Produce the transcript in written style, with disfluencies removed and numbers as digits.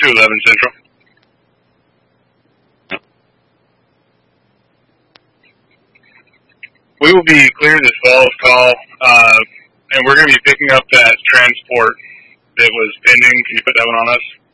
211 Central. We will be clearing this Falls call, and we're going to be picking up that transport that was pending. Can you put that one on us?